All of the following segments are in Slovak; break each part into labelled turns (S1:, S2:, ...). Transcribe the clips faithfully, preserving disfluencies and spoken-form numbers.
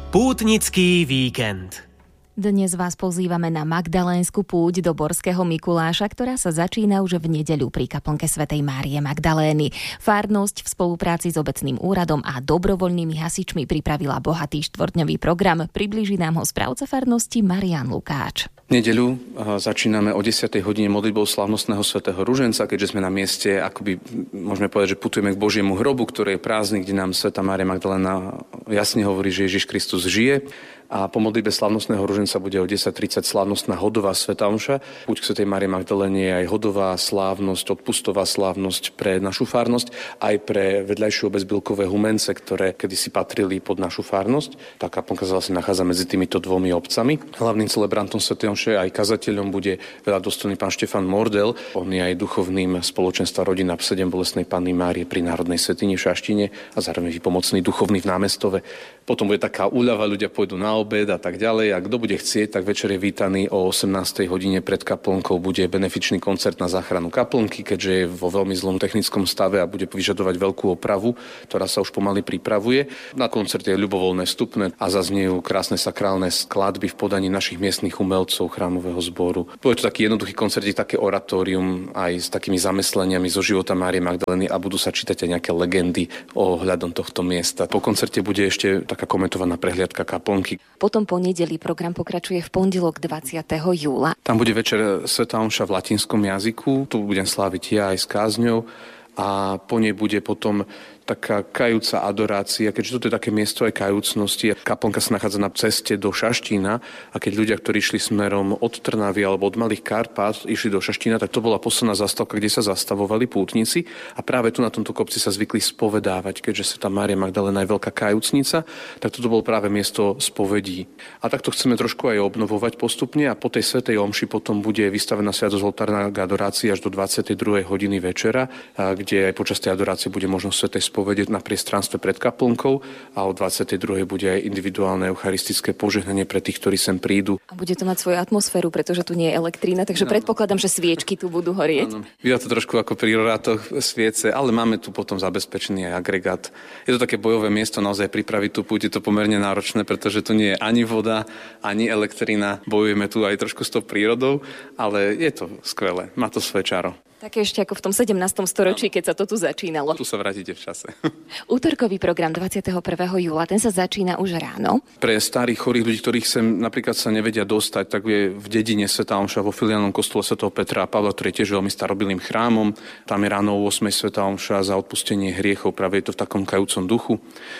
S1: Pútnický víkend.
S2: Dnes vás pozývame na Magdalénsku púť do Borského Mikuláša, ktorá sa začína už v nedeľu pri kaplnke svätej Márie Magdalény. Farnosť v spolupráci s obecným úradom a dobrovoľnými hasičmi pripravila bohatý štvorťdňový program. Priblíži nám ho správca farnosti Marián Lukáč.
S3: V nedeľu začíname o desiatej hodine modlitbou slávnostného svätého Ruženca, keďže sme na mieste, akoby môžeme povedať, že putujeme k Božiemu hrobu, ktorý je prázdny, kde nám svätá Mária Magdaléna jasne hovorí, že Ježiš Kristus žije. A po modlitbe slávnostného ruženca bude o desať tridsať slávnostná hodová svätá omša. Púť k svätej Márii Magdaléne je aj hodová slávnosť, odpustová slávnosť pre našu farnosť, aj pre vedľajšie obezbilkové humence, ktoré kedysi patrili pod našu farnosť. Tá kaplnka sa vlastne nachádza medzi týmito dvomi obcami. Hlavným celebrantom svätej omše aj kazateľom bude veľa dostojný pán Štefan Mordel. On je aj duchovným spoločenstva rodina Sedem bolestnej Panny Márie pri Národnej svätyni v Šaštine a zároveň výpomocný duchovný v Námestove. Potom bude taká úľava, ľudia pôjdu na obed a tak ďalej. A kto bude chcieť, tak večer je vítaný o osemnástej hodine pred kaplnkou. Bude benefičný koncert na záchranu kaplnky, keďže je vo veľmi zlom technickom stave a bude vyžadovať veľkú opravu, ktorá sa už pomaly pripravuje. Na koncerte je ľubovoľné vstupné a zaznejú krásne sakrálne skladby v podaní našich miestnych umelcov chrámového zboru. Bude to taký jednoduchý koncert, také oratórium aj s takými zamysleniami zo života Márie Magdalény a budú sa čítať aj nejaké legendy ohľadom tohto miesta. Po koncerte bude ešte taká komentovaná prehliadka kaplnky.
S2: Potom po nedeli program pokračuje v pondelok dvadsiateho júla.
S3: Tam bude večer svätá omša v latinskom jazyku, tu budem sláviť ja aj s kázňou a po nej bude potom taká kajúca adorácia, keďže toto je také miesto aj kajúcnosti. Kaplnka sa nachádza na ceste do Šaštína a keď ľudia, ktorí išli smerom od Trnavy alebo od Malých Karpát, išli do Šaštína, tak to bola posledná zastávka, kde sa zastavovali pútnici a práve tu na tomto kopci sa zvykli spovedávať, keďže svätá Mária Magdaléna je veľká kajúcnica, tak toto bolo práve miesto spovedí. A takto chceme trošku aj obnovovať postupne a po tej svätej omši potom bude vystavená sviatosť oltárna adorácia až do dvadsiatej druhej hodiny večera, kde aj počas tej adorácie bude možnosť svätej povedieť na priestranstve pred kaplnkou a o dvadsiatej druhej bude aj individuálne eucharistické požehnanie pre tých, ktorí sem prídu.
S2: A bude to mať svoju atmosféru, pretože tu nie je elektrina, takže no. Predpokladám, že sviečky tu budú horieť.
S3: Vyzerá to trošku ako pri rorátoch sviece, ale máme tu potom zabezpečený aj agregát. Je to také bojové miesto, naozaj pripraviť tú púť, je to pomerne náročné, pretože tu nie je ani voda, ani elektrina. Bojujeme tu aj trošku s tou prírodou, ale je to skvelé, má to svoje čaro.
S2: Také ešte ako v tom sedemnástom storočí, keď sa to tu začínalo.
S3: Tu sa vrátite v čase.
S2: Útorkový program dvadsiateho prvého júla, ten sa začína už ráno.
S3: Pre starých chorých ľudí, ktorých sem napríklad sa nevedia dostať, tak je v dedine svätá omša vo filiálnom kostole svätého Petra a Pavla, ktorý je tiež veľmi starobilým chrámom. Tam je ráno o ôsmej svätá omša za odpustenie hriechov, práve je to v takom kajúcom duchu.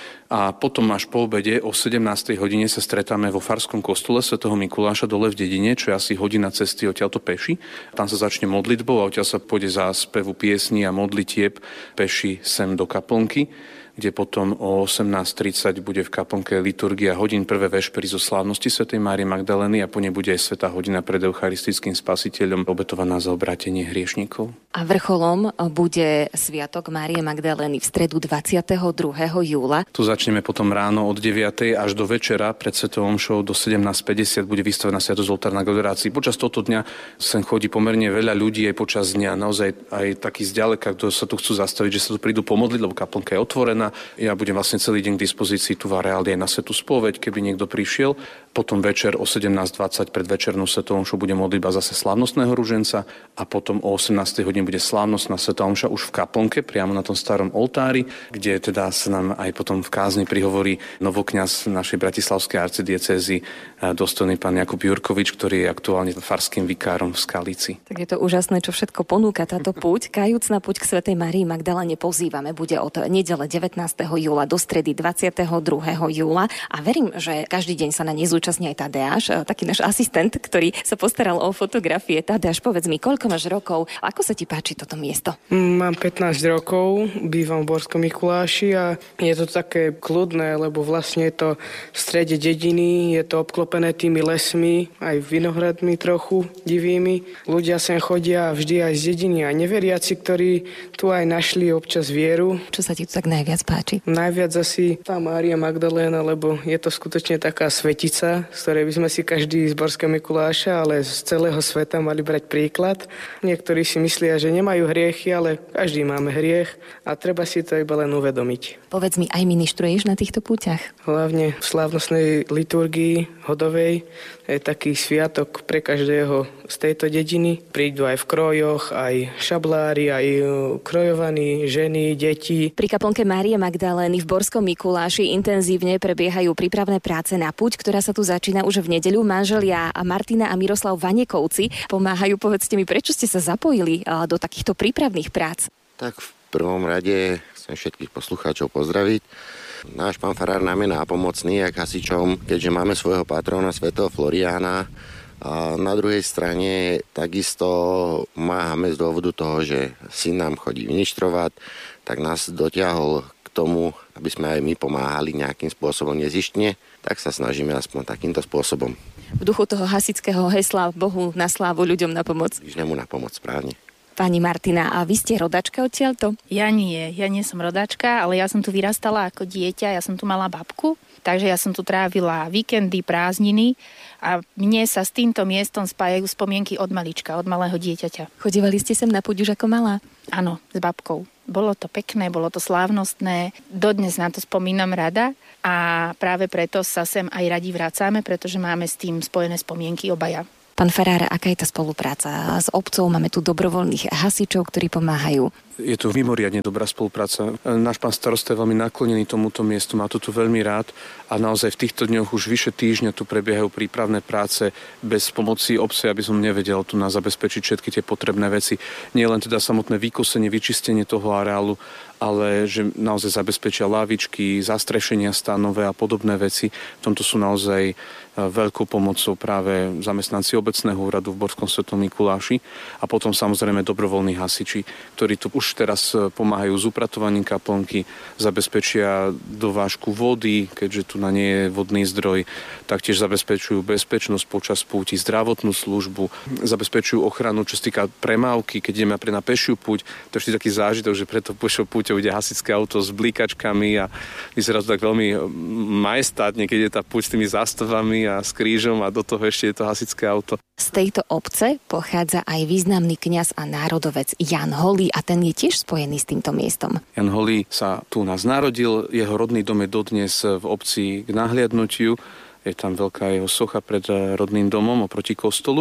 S3: A potom až po obede o sedemnástej hodine sa stretáme vo farskom kostole svätého Mikuláša dole v dedine, čo je asi hodina cesty odtiaľto peši. Tam sa začne modlitbou a odtiaľ sa pôjde za spevu piesní a modlitieb peši sem do kaplnky, kde potom o osemnásť tridsať bude v kaplnke liturgia hodín prvé vešpery zo slávnosti svätej Márie Magdalény a po nej bude aj svätá hodina pred eucharistickým spasiteľom obetovaná za obrátenie hriešnikov.
S2: A vrcholom bude sviatok Márie Magdalény v stredu dvadsiateho druhého júla.
S3: Tu začneme potom ráno od deviatej až do večera pred svätou omšou do sedemnásť päťdesiat bude vystavená sviatosť oltárna adorácii. Počas tohto dňa sem chodí pomerne veľa ľudí aj počas dňa, naozaj aj takí zďaleka, kto sa tu chcú zastaviť, že sa tu prídu pomodliť, lebo kaplnka je otvorená. Ja budem vlastne celý deň k dispozícii tu v areáli aj na svätú spoveď, keby niekto prišiel. Potom večer o sedemnásť dvadsať pred večernú svätou omšou bude modlitba zase slávnostného ruženca a potom o osemnástej hodine bude slávnostná svätá omša už v kaplnke, priamo na tom starom oltári, kde teda sa nám aj potom v kázni prihovorí novokňaz našej bratislavskej arcidiecézy, dostojný pán Jakub Jurkovič, ktorý je aktuálne farským vikárom v Skalici.
S2: Tak je to úžasné, čo všetko ponúka táto púť. Kajúcna púť k svätej Márii Magdaléne pozývame, bude od nedele devätnásteho júla do stredy dvadsiateho druhého júla a verím, že každý deň sa na nej zúčastní aj Tadeáš, taký náš asistent, ktorý sa postaral o fotografie. Tadeáš, povedz mi, koľko máš rokov? Ako sa ti páči toto miesto?
S4: Mám pätnásť rokov, bývam v Borskom Mikuláši a je to také kľudné, lebo vlastne je to v strede dediny, je to obklopené tými lesmi, aj vinohradmi trochu divými. Ľudia sem chodia vždy aj z dediny a neveriaci, ktorí tu aj našli občas vieru.
S2: Čo sa ti tu tak najviac páči?
S4: Najviac asi tá Mária Magdaléna, lebo je to skutočne taká svetica Boha, z ktorej by sme si každý z Borského Mikuláša, ale z celého sveta mali brať príklad. Niektorí si myslia, že nemajú hriechy, ale každý máme hriech a treba si to iba len uvedomiť.
S2: Povedz mi, aj ministruješ na týchto púťach?
S4: Hlavne v slávnostnej liturgii hodovej je taký sviatok pre každého z tejto dediny. Prídu aj v krojoch, aj šablári, aj krojovaní, ženy, deti.
S2: Pri kaplnke Márie Magdalény v Borskom Mikuláši intenzívne prebiehajú prípravné práce na púť, ktorá sa tu začína už v nedeľu. Manželia Martina a Miroslav Vanekovci pomáhajú. Povedzte mi, prečo ste sa zapojili do takýchto prípravných prác?
S5: Tak v prvom rade chcem všetkých poslucháčov pozdraviť. Náš pán farár nám je nápomocný jak hasičom, keďže máme svojho patrona svätého Floriána. A na druhej strane takisto pomáhame z dôvodu toho, že syn nám chodí ministrovať, tak nás dotiahol k tomu, aby sme aj my pomáhali nejakým spôsobom nezištne, tak sa snažíme aspoň takýmto spôsobom.
S2: V duchu toho hasičského hesla Bohu na slávu, ľuďom na pomoc.
S5: Bližnému na pomoc, správne.
S2: Pani Martina, a vy ste rodačka odtiaľto?
S6: Ja nie, ja nie som rodačka, ale ja som tu vyrastala ako dieťa, ja som tu mala babku, takže ja som tu trávila víkendy, prázdniny a mne sa s týmto miestom spájajú spomienky od malička, od malého dieťaťa.
S2: Chodívali ste sem na púť už ako malá?
S6: Áno, s babkou. Bolo to pekné, bolo to slávnostné, dodnes na to spomínam rada a práve preto sa sem aj radi vracáme, pretože máme s tým spojené spomienky obaja.
S2: Pán farár, aká je tá spolupráca s obcov? Máme tu dobrovoľných hasičov, ktorí pomáhajú.
S3: Je tu mimoriadne dobrá spolupráca. Náš pán starosta je veľmi naklonený tomuto miestu, má to tu veľmi rád a naozaj v týchto dňoch už vyše týždňa tu prebiehajú prípravné práce. Bez pomoci obce, aby som nevedel tu nás zabezpečiť všetky tie potrebné veci. Nie len teda samotné vykosenie, vyčistenie toho areálu, ale že naozaj zabezpečia lavičky, zastrešenia stanové a podobné veci. V tomto sú naozaj veľkou pomocou práve zamestnanci obecného úradu v Borskom Svetom Mikuláši a potom samozrejme dobrovoľní hasiči, ktorí tu už teraz pomáhajú s upratovaním kaplnky, zabezpečia dovážku vody, keďže tu na nie je vodný zdroj, taktiež zabezpečujú bezpečnosť počas púti, zdravotnú službu, zabezpečujú ochranu, čo sa týka premávky, keď ideme pre na pešiu púť. To je vždy taký zážitok, že preto pešou púťou ide hasičské auto s blikačkami a vyzerá to tak veľmi majestátne, keď je tá púť s tými zástavami a s krížom a do toho ešte je to hasičské auto.
S2: Z tejto obce pochádza aj významný kňaz a národovec Jan Holý a ten je tiež spojený s týmto miestom.
S3: Jan Holý sa tu nás narodil, jeho rodný dom je dodnes v obci k nahliadnutiu. Je tam veľká jeho socha pred rodným domom oproti kostolu.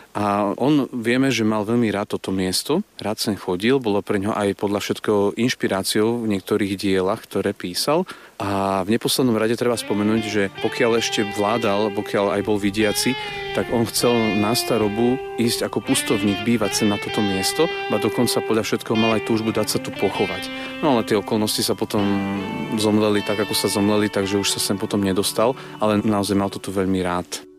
S3: A on, vieme, že mal veľmi rád toto miesto, rád sem chodil, bolo pre ňo aj podľa všetkého inšpiráciou v niektorých dielach, ktoré písal. A v neposlednom rade treba spomenúť, že pokiaľ ešte vládal, pokiaľ aj bol vidiaci, tak on chcel na starobu ísť ako pustovník, bývať sem na toto miesto, a dokonca podľa všetkého mal aj túžbu dať sa tu pochovať. No ale tie okolnosti sa potom zomleli tak, ako sa zomleli, takže už sa sem potom nedostal, ale naozaj mal to tu veľmi rád.